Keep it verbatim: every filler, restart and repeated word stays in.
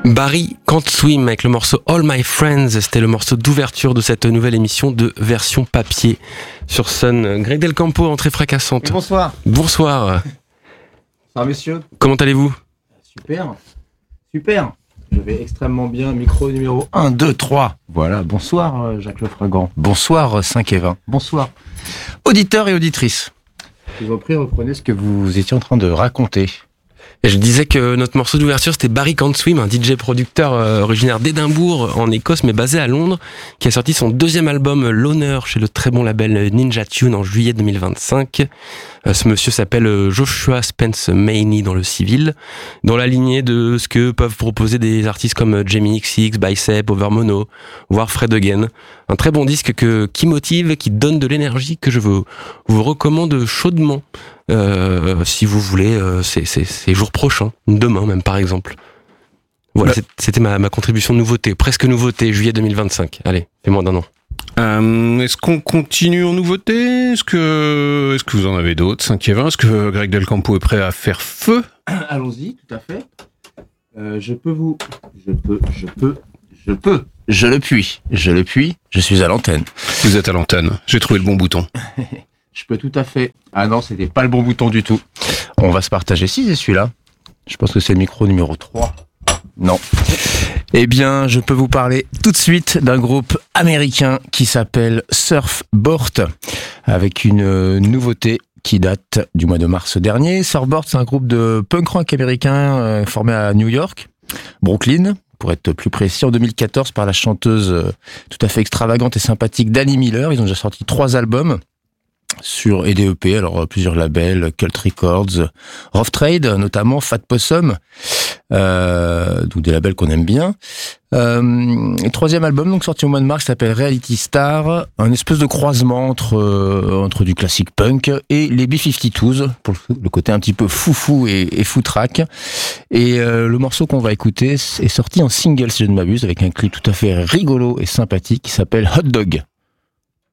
Barry Can't Swim avec le morceau All My Friends, c'était le morceau d'ouverture de cette nouvelle émission de version papier sur Sun. Greg Del Campo, entrée fracassante. Et bonsoir. Bonsoir. Bonsoir messieurs. Comment allez-vous ? Super, super. Je vais extrêmement bien. Micro numéro un, deux, trois. Voilà, bonsoir Jacques Lefragant. Bonsoir cinq et vingt. Bonsoir. Auditeurs et auditrices. Je vous en prie, reprenez ce que vous étiez en train de raconter. Et je disais que notre morceau d'ouverture, c'était Barry Can't Swim, un D J producteur euh, originaire d'Édimbourg, en Écosse, mais basé à Londres, qui a sorti son deuxième album, L'Honneur, chez le très bon label Ninja Tune en juillet deux mille vingt-cinq. Euh, ce monsieur s'appelle Joshua Spence Maney dans le civil, dans la lignée de ce que peuvent proposer des artistes comme Jamie X X, Bicep, Overmono, voire Fred Again. Un très bon disque que, qui motive, qui donne de l'énergie, que je vous, vous recommande chaudement. Euh, si vous voulez, euh, c'est, c'est, c'est jour prochain, demain même par exemple. Voilà, ouais. C'était ma, ma contribution de nouveauté, presque nouveauté, juillet deux mille vingt-cinq. Allez, fait moins d'un an. Euh, est-ce qu'on continue en nouveauté ? Est-ce que, est-ce que vous en avez d'autres ? cinq et vingt, est-ce que Greg Del Campo est prêt à faire feu ? Allons-y, tout à fait. Euh, je peux vous... Je peux, je peux, je peux. Je le puis, je le puis, je suis à l'antenne. Vous êtes à l'antenne, j'ai trouvé le bon bouton. Je peux tout à fait. Ah non, c'était pas le bon bouton du tout. On va se partager. Si, c'est celui-là. Je pense que c'est le micro numéro trois. Non. Eh bien, je peux vous parler tout de suite d'un groupe américain qui s'appelle Surfboard, avec une nouveauté qui date du mois de mars dernier. Surfboard, c'est un groupe de punk rock américain euh, formé à New York, Brooklyn, pour être plus précis, en deux mille quatorze par la chanteuse euh, tout à fait extravagante et sympathique Dani Miller. Ils ont déjà sorti trois albums sur et des E P, alors plusieurs labels, Cult Records, Rough Trade, notamment Fat Possum, euh, donc des labels qu'on aime bien. Euh, et troisième album, donc sorti au mois de mars, s'appelle Reality Star, un espèce de croisement entre euh, entre du classique punk et les B cinquante-deux, pour le côté un petit peu foufou et, et foutraque. Et euh, le morceau qu'on va écouter est sorti en single, si je ne m'abuse, avec un clip tout à fait rigolo et sympathique qui s'appelle Hot Dog.